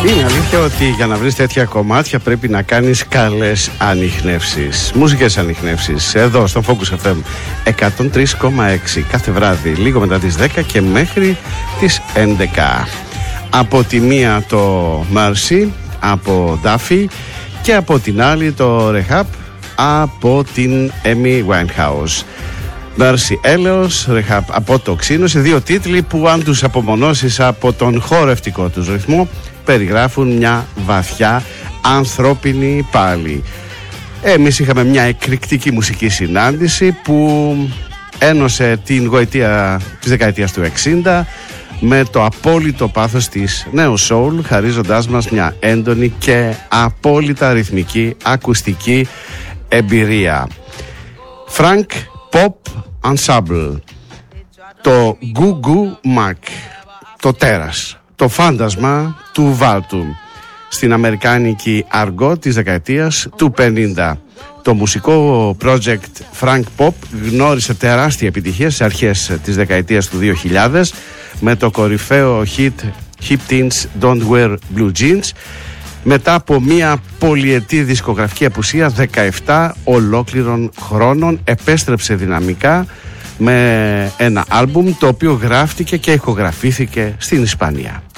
Είναι αλήθεια ότι για να βρεις τέτοια κομμάτια πρέπει να κάνεις καλές ανιχνεύσεις, μουσικές ανιχνεύσεις. Εδώ στο Focus FM 103,6 κάθε βράδυ, λίγο μετά τις 10 και μέχρι τις 11. Από τη μία το Mercy από Duffy και από την άλλη το Rehab από την Amy Winehouse. Mercy έλεος, Rehab από το ξύνο, σε δύο τίτλοι που αν τους απομονώσεις από τον χορευτικό τους ρυθμό περιγράφουν μια βαθιά ανθρώπινη πάλη. Εμείς είχαμε μια εκρηκτική μουσική συνάντηση που ένωσε την γοητεία της δεκαετίας του 60 με το απόλυτο πάθος της νέου soul, χαρίζοντάς μας μια έντονη και απόλυτα ρυθμική ακουστική εμπειρία. Frank Pop Ensemble, το Goo Goo Mac, το τέρας, το φάντασμα του βάλτου στην αμερικάνικη αργό της δεκαετίας του 50. Το μουσικό project Frank Pop γνώρισε τεράστια επιτυχία στις αρχές της δεκαετίας του 2000 με το κορυφαίο hit Hip Teens Don't Wear Blue Jeans, μετά από μια πολυετή δισκογραφική απουσία 17 ολόκληρων χρόνων επέστρεψε δυναμικά με ένα άλμπουμ το οποίο γράφτηκε και ηχογραφήθηκε στην Ισπανία.